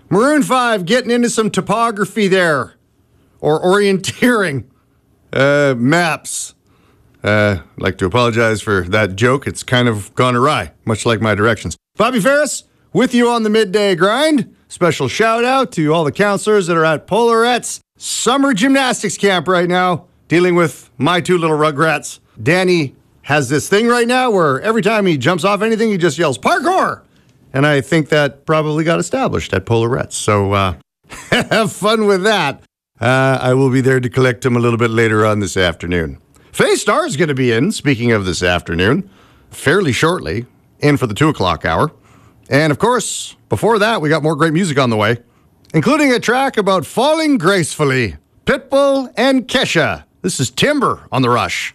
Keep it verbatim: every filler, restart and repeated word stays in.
Maroon five getting into some topography there. Or orienteering. Uh, maps. Uh, I'd like to apologize for that joke. It's kind of gone awry, much like my directions. Bobby Ferris, with you on the midday grind. Special shout out to all the counselors that are at Polarette's summer gymnastics camp right now, dealing with my two little rugrats. Danny has this thing right now where every time he jumps off anything, he just yells, parkour! And I think that probably got established at Polarette's. So uh, have fun with that. Uh, I will be there to collect him a little bit later on this afternoon. Faye Starr's going to be in, speaking of this afternoon, fairly shortly, in for the two o'clock hour. And of course, before that, we got more great music on the way, including a track about falling gracefully. Pitbull and Kesha. This is Timber on The Rush.